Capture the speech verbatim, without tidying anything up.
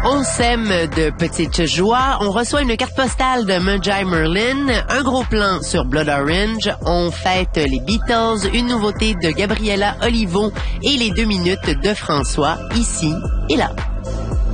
On sème de petites joies. On reçoit une carte postale de Magi Merlin, un gros plan sur Blood Orange. On fête les Beatles, une nouveauté de Gabriella Olivo et les deux minutes de François, ici et là.